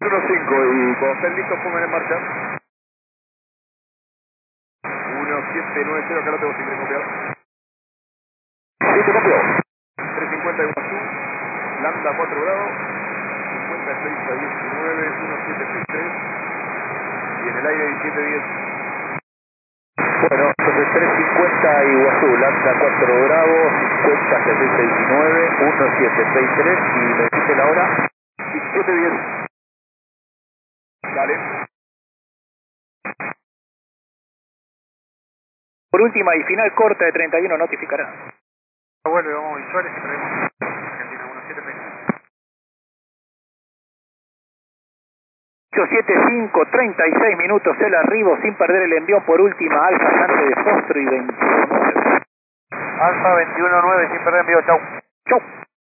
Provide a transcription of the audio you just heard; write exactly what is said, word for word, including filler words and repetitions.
uno cinco y cuando estén listos pongan en marcha. uno siete nueve cero, acá lo tengo sin copiar. Sí, te copió. tres cincuenta Iguazú, Lambda cuatro grados, cincuenta y seis a diecinueve, uno siete seis tres y en el aire diecisiete diez. Bueno, entonces tres cincuenta Iguazú, Lambda cuatro grados, cincuenta setenta y diecinueve, uno siete seis tres y me dijiste la hora. diecisiete diez. Dale. Por última y final corta de treinta y uno notificará. Vuelve, vamos visuales y perdemos Argentina uno siete seis. ocho siete cinco, treinta y seis minutos el arribo sin perder el envío por última Alfa Sante de Fostro y veintiuno nueve. Alfa veintiuno nueve sin perder envío, chau. Chau.